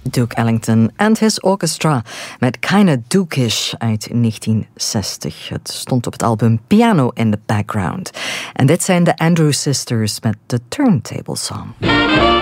Duke Ellington and His Orchestra met Kinda Dukish uit 1960. Het stond op het album Piano in the Background. En dit zijn de Andrews Sisters met The Turntable Song.